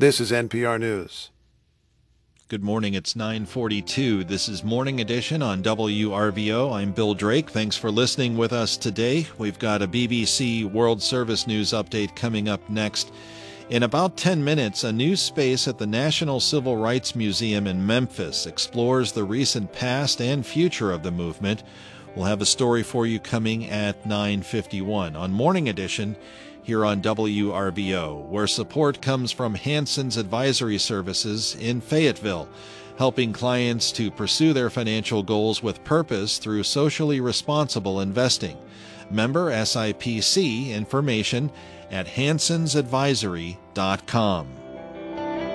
This is NPR News. Good morning. It's 9:42. This is Morning Edition on WRVO. I'm Bill Drake. Thanks for listening with us today. We've got a BBC World Service News update coming up next. In about 10 minutes, a new space at the National Civil Rights Museum in Memphis explores the recent past and future of the movement. We'll have a story for you coming at 9:51 on Morning Edition here on WRVO, where support comes from Hanson's Advisory Services in Fayetteville, helping clients to pursue their financial goals with purpose through socially responsible investing. Member SIPC, information at hansonsadvisory.com.